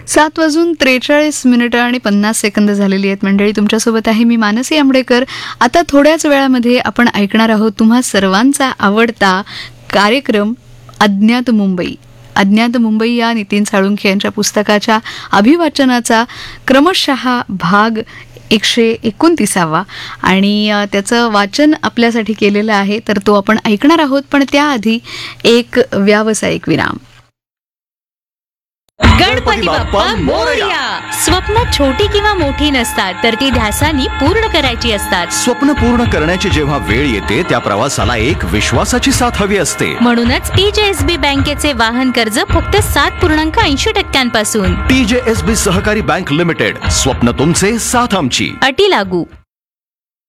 7:43 आणि 50 सेकंद झालेली आहेत. मंडळी, तुमच्यासोबत आहे मी मानसी आंबडेकर. आता थोड्याच वेळामध्ये आपण ऐकणार आहोत तुम्हा सर्वांचा आवडता कार्यक्रम अज्ञात मुंबई. अज्ञात मुंबई या नितीन साळुंखे यांच्या पुस्तकाच्या अभिवाचनाचा क्रमशः भाग 129 आणि त्याचं वाचन आपल्यासाठी केलेलं आहे, तर तो आपण ऐकणार आहोत. पण त्याआधी एक व्यावसायिक विराम. गणपती बाप्पा मोरया. स्वप्न छोटी किंवा मोठी नसतात, तर ती ध्यासानी पूर्ण करायची असतात. स्वप्न पूर्ण करण्याची जेव्हा वेळ येते त्या प्रवासाला एक विश्वासाची साथ हवी असते. म्हणूनच TJSB बँकेचे वाहन कर्ज फक्त 7.80% पासून. TJSB सहकारी बँक लिमिटेड. स्वप्न तुमचे, साथ आमची. अटी लागू.